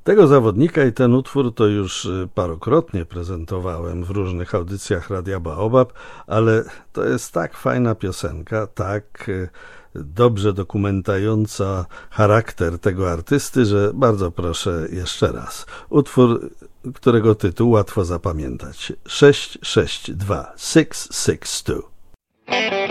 Tego zawodnika i ten utwór to już parokrotnie prezentowałem w różnych audycjach Radia Baobab, ale to jest tak fajna piosenka, tak dobrze dokumentująca charakter tego artysty, że bardzo proszę jeszcze raz. Utwór, którego tytuł łatwo zapamiętać. 662.